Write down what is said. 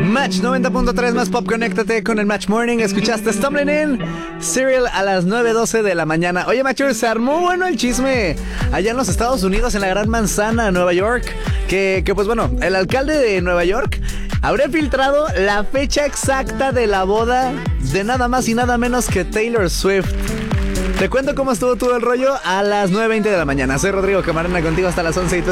Match 90.3 más pop, conéctate con el Match Morning. Escuchaste Stumbling In, Serial a las 9:12 de la mañana. Oye, Matcher, se armó bueno el chisme allá en los Estados Unidos, en la Gran Manzana, Nueva York. Que pues bueno, el alcalde de Nueva York habría filtrado la fecha exacta de la boda de nada más y nada menos que Taylor Swift. Te cuento cómo estuvo todo el rollo a las 9:20 de la mañana. Soy Rodrigo Camarena, contigo hasta las 11 y